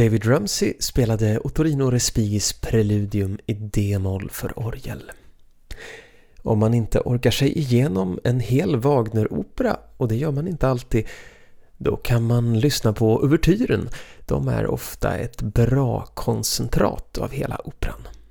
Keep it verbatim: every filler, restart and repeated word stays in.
David Rumsey spelade Ottorino Respigis preludium i D-moll för orgel. Om man inte orkar sig igenom en hel Wagner-opera, och det gör man inte alltid, då kan man lyssna på ouvertyren. De är ofta ett bra koncentrat av hela operan.